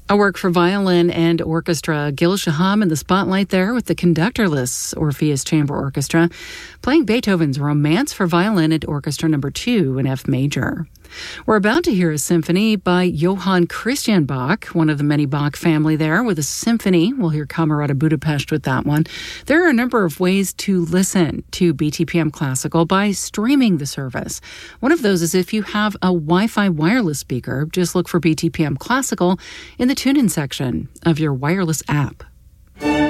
A work for violin and orchestra. Gil Shaham in the spotlight there with the conductorless Orpheus Chamber Orchestra, playing Beethoven's Romance for Violin and Orchestra No. 2 in F major. We're about to hear a symphony by Johann Christian Bach, one of the many Bach family there, with a symphony. We'll hear Camerata Budapest with that one. There are a number of ways to listen to BTPM Classical by streaming the service. One of those is if you have a Wi-Fi wireless speaker, just look for BTPM Classical in the TuneIn section of your wireless app.